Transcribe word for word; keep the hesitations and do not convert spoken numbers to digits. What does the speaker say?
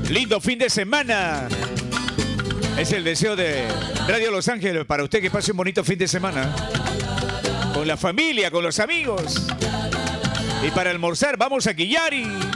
Lindo fin de semana. Es el deseo de Radio Los Ángeles para usted, que pase un bonito fin de semana. Con la familia, con los amigos. Y para almorzar vamos a Quillari.